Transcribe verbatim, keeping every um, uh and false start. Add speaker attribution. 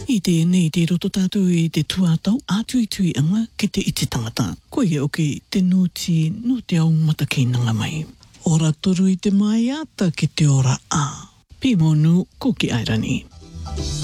Speaker 1: I te nei te roto tātou i te tuatau, ātui tui anga ki te iti tangata. Koe e oke te nūti no te au mata kei nanga mai. Ora toru i te mai ata ki te ora a. Pimonu ko ki Airani.